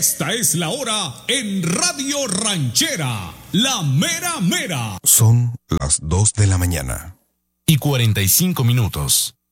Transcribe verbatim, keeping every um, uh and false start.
Esta es la hora en Radio Ranchera, la mera mera. Son las dos de la mañana. Y cuarenta y cinco minutos.